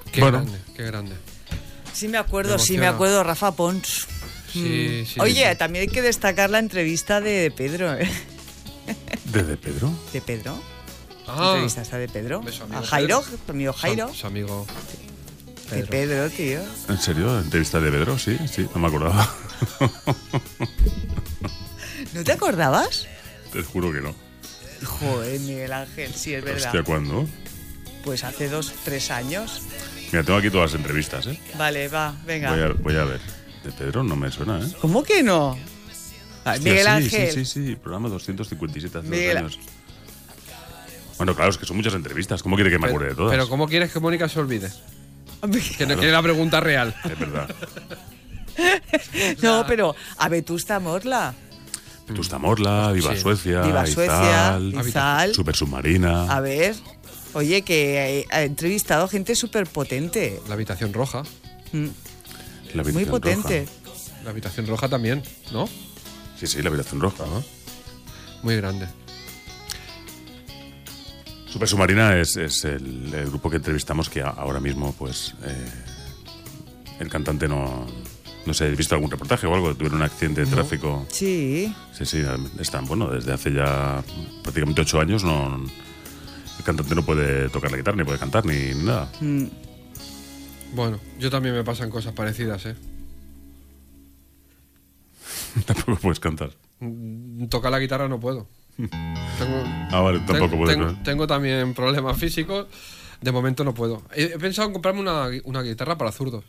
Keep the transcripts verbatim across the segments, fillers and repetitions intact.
Qué bueno. grande, qué grande. Sí me acuerdo, me sí me acuerdo, Rafa Pons. Sí, sí. Oye, sí. también hay que destacar la entrevista de Pedro. ¿eh? ¿De, de Pedro? ¿De Pedro? Ah, ¿Entrevista esta de Pedro? amigo ¿A Jairo? Pedro. ¿Tu amigo Jairo? Su, su amigo Pedro. De Pedro, tío. ¿En serio? ¿Entrevista de Pedro? Sí, sí, no me acordaba. ¿No te acordabas? Te juro que no. Joder, Miguel Ángel, sí, es verdad. Hostia, ¿cuándo? Pues hace dos, tres años. Mira, tengo aquí todas las entrevistas, ¿eh? Vale, va, venga. Voy a, voy a ver. De Pedro no me suena, ¿eh? ¿Cómo que no? Ah, Hostia, Miguel sí, Ángel. Sí, sí, sí, programa doscientos cincuenta y siete hace Miguel... dos años. Bueno, claro, es que son muchas entrevistas. ¿Cómo quiere que me pero, acuerde de todas? Pero ¿cómo quieres que Mónica se olvide? Que no Claro. quiere la pregunta real. Es verdad. No, pero a Vetusta Morla. Vetusta Morla, Viva Sí. Suecia, Viva Suecia, Izal, Izal. Super Submarina. A ver, oye, que ha entrevistado gente súper potente. La habitación roja. Mm, La Muy Habitación potente. Roja. La habitación roja también, ¿no? Sí, sí, la Habitación Roja. ¿no? Muy grande. Super Submarina es, es el, el grupo que entrevistamos que a- ahora mismo, pues, eh, el cantante no... No sé, ¿he visto algún reportaje o algo? Tuvieron un accidente de tráfico. Sí. Sí, sí, están, bueno, desde hace ya prácticamente ocho años no... El cantante no puede tocar la guitarra, ni puede cantar, ni nada. Mm, Bueno, yo también me pasan cosas parecidas, ¿eh? Tampoco puedes cantar. Mm, Tocar la guitarra no puedo. Tengo, Ah, vale, tampoco ten- puedes. tengo, ¿no? tengo también problemas físicos. De momento no puedo. He, he pensado en comprarme una, una guitarra para zurdos.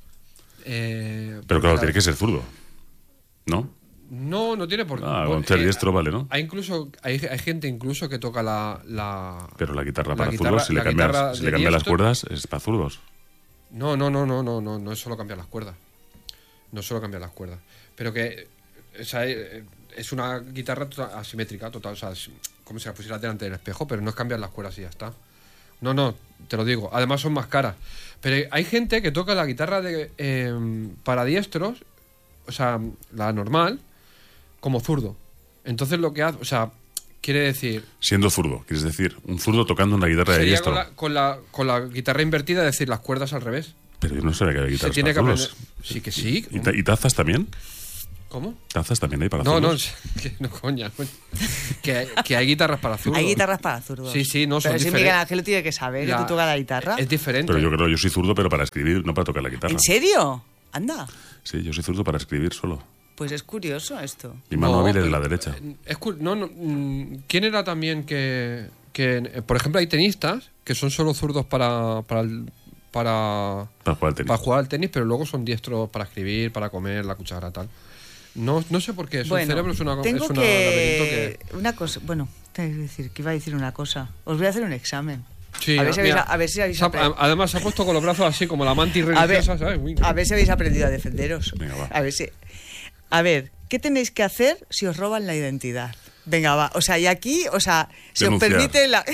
Eh, Pero claro, la- tiene que ser zurdo, ¿no? No, no tiene por qué. Ah, Bueno, con ser eh, diestro, vale, ¿no? Hay incluso hay, hay gente incluso que toca la, la Pero la guitarra la para guitarra- zurdos, si le la cambias, guitarra si de le cambias las diestro. cuerdas, es para zurdos. No, no, no, no, no, no, no es solo cambiar las cuerdas. No es solo cambiar las cuerdas. Pero que o sea, eh, es una guitarra tota- asimétrica, total. O sea, es como si la pusieras delante del espejo, pero no es cambiar las cuerdas y ya está. No, no, te lo digo. Además son más caras. Pero hay gente que toca la guitarra de, eh, para diestros, o sea, la normal, como zurdo. Entonces lo que hace, o sea, quiere decir... Siendo zurdo, quieres decir, un zurdo tocando una guitarra de Sería diestro. con la, con, la, con la guitarra invertida, es decir, las cuerdas al revés. Pero yo no sabía que había Se guitarras tiene que para aprender. zurdos. Sí, que sí. ¿Y, ta- y tazas también? ¿Cómo? ¿Tazas también hay para No, no, zurdos? que, no, coña. coña. Que, hay, que hay guitarras para zurdos. Hay guitarras para zurdos. Sí, sí, no, son Pero si diferentes. Miguel Ángel lo tiene que saber, La- que tú tocas la guitarra. Es diferente. Pero yo creo, yo soy zurdo, pero para escribir, no para tocar la guitarra. ¿En serio? Anda. Sí, yo soy zurdo para escribir solo. Pues es curioso esto. Mi mano No, hábil es pero- la derecha. Es cu- no, no, mm, ¿quién era también que, que, eh, por ejemplo, hay tenistas que son solo zurdos para para el- para, Para jugar al tenis. para jugar al tenis, pero luego son diestros para escribir, para comer, la cuchara, tal. No, no sé por qué. Eso, el Bueno, cerebro es una tengo es una que... laberinto que... Una cosa, bueno, tengo que decir, que iba a decir una cosa. Os voy a hacer un examen. Sí, a, ver si habéis, mira, a ver si habéis se ha- aprendido. además se ha puesto con los brazos así como la mantis A ver, religiosa, ¿sabes? Uy. a ver si habéis aprendido a defenderos. Venga, va. A ver si. A ver, ¿qué tenéis que hacer si os roban la identidad? Venga, va. O sea, y aquí, o sea, se os Denunciar. permite la,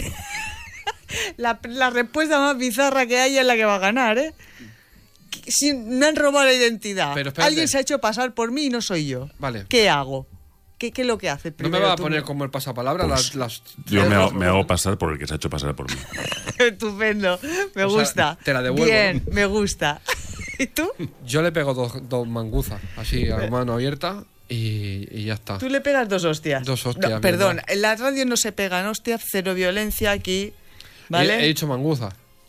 la, la respuesta más bizarra que haya es la que va a ganar, ¿eh? Si me han robado la identidad, Pero espérate. alguien se ha hecho pasar por mí y no soy yo. Vale. ¿Qué hago? ¿Qué, qué es lo que hace No primero me va a tú? poner como el pasapalabra Pues, las, las... Yo me hago, me hago pasar por el que se ha hecho pasar por mí. Estupendo, me O sea, gusta. te la devuelvo, Bien, ¿no? me gusta. ¿Y tú? Yo le pego dos, dos manguzas, así, a mano abierta, y, y ya está. Tú le pegas dos hostias. Dos hostias, No, perdón, mierda. en la radio no se pegan hostias, cero violencia aquí. He, ¿Vale? he dicho manguza.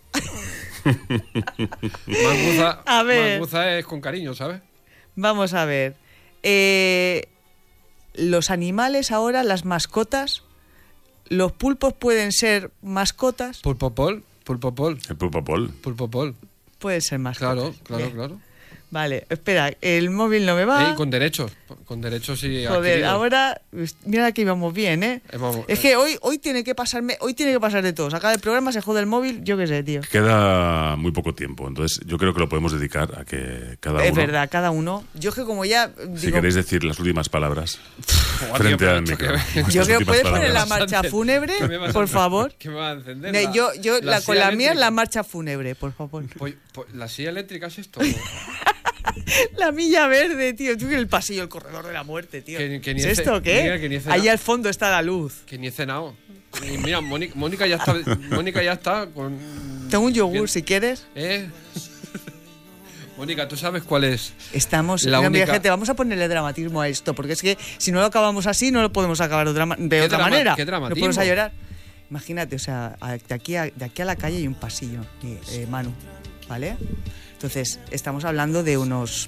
manguza. A ver. Manguza es con cariño, ¿sabes? Vamos a ver. Eh, los animales ahora, las mascotas, los pulpos pueden ser mascotas. Pulpopol, pulpopol, El pulpopol. pulpopol. Pueden ser mascotas. Claro, claro, Bien. claro. Vale, espera, el móvil no me va. Ey, con derechos, con derechos y Joder, adquiridos. ahora, mira que íbamos bien, ¿eh? Eh, vamos, Es que hoy, hoy tiene que pasarme, hoy tiene que pasar de todo. Acá el programa se jode el móvil, yo qué sé, tío. Queda muy poco tiempo, entonces yo creo que lo podemos dedicar a que cada Es uno, verdad, cada uno. Yo es que como ya si digo, queréis decir las últimas palabras Joder, frente tío, al pero micro. esto que- Vuestras yo creo que últimas puedes poner la palabras. marcha fúnebre, ¿Qué me vas a por encender? favor. ¿Qué me va a encender? Ne- La- yo, yo la, con silla la mía es la eléctrica. marcha fúnebre, por favor. Pues- pues, ¿La silla eléctrica es esto? La milla verde, tío. Tú en el pasillo, el corredor de la muerte, tío. Que- que ni ¿Es he ce- esto o qué? Mira, que ni he cenado. Ahí al fondo está la luz. Que ni he cenado. Y mira, Mónica, Mónica ya está, Mónica ya está con Tengo un yogur, Bien. si quieres. ¿Eh? Mónica, ¿tú sabes cuál es? Estamos La mira, mira, única- gente, vamos a ponerle dramatismo a esto, porque es que si no lo acabamos así, no lo podemos acabar de otra, ma- de ¿Qué otra drama- manera. qué dramatismo? No podemos a llorar. Imagínate, o sea, a- de aquí a, de aquí a la calle hay un pasillo, eh, eh, Manu, ¿vale? Entonces, estamos hablando de unos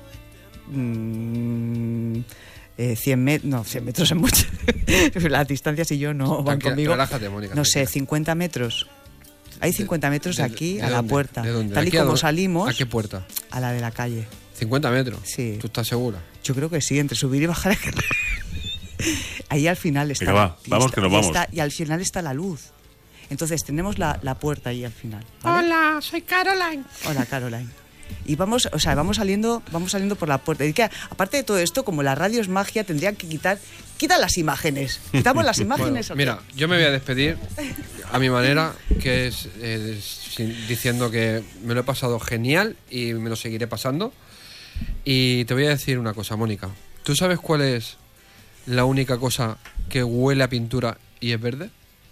mm, eh, cien metros, no, cien metros es mucho. Las distancias y yo no van Tranquila, conmigo. relájate, Mónica, No sé, tranquila. cincuenta metros. Hay cincuenta metros de ¿De- aquí de a la dónde? puerta. ¿De dónde? Tal y ¿Aquí a como dónde? salimos, ¿A qué puerta? a la de la calle. ¿cincuenta metros? Sí. ¿Tú estás segura? Yo creo que sí, entre subir y bajar. Ahí al final está. Venga, va, y vamos está- que nos y vamos. está- y al final está la luz. Entonces tenemos la, la puerta ahí al final. ¿vale? Hola, soy Caroline. Hola, Caroline. Y vamos, o sea, vamos saliendo, vamos saliendo por la puerta. Y que, aparte de todo esto, como la radio es magia, tendrían que quitar, quitan las imágenes. Quitamos las Bueno, imágenes. ¿o qué? mira, yo me voy a despedir a mi manera, que es eh, sin- diciendo que me lo he pasado genial y me lo seguiré pasando. Y te voy a decir una cosa, Mónica. ¿Tú sabes cuál es la única cosa que huele a pintura y es verde?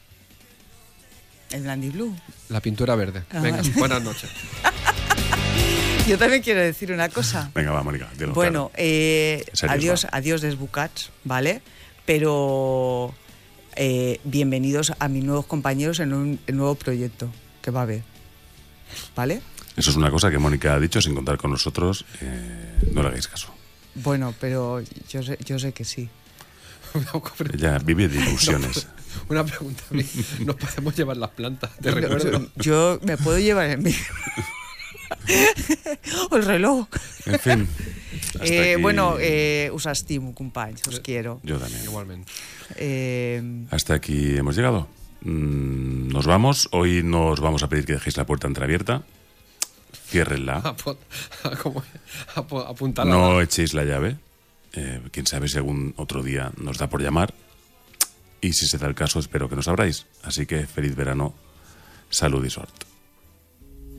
El Blandy Blue. La pintura verde. Ah, Venga, vale. buenas noches. Yo también quiero decir una cosa. Venga, va, Mónica. dilo Bueno, claro. eh, Serios, adiós, va. adiós desbucats, ¿vale? Pero eh, bienvenidos a mis nuevos compañeros en un en nuevo proyecto que va a haber, ¿vale? Eso es una cosa que Mónica ha dicho sin contar con nosotros. eh, no le hagáis caso. Bueno, pero yo sé, yo sé que sí. Ella vive de ilusiones. Una pregunta. ¿Nos podemos llevar las plantas? Te recuerdo. Yo me puedo llevar el mío. O el reloj. En fin. hasta Eh, aquí- bueno, eh, us estimo, companys, os quiero. Yo también. Igualmente. Eh, Hasta aquí hemos llegado. Mm, nos vamos. Hoy nos vamos a pedir que dejéis la puerta entreabierta. Ciérrenla. Apu- ¿cómo? Apu- Apúntala. No echéis la llave. Eh, quién sabe si algún otro día nos da por llamar. Y si se da el caso, espero que nos abráis. Así que feliz verano. Salud y suerte.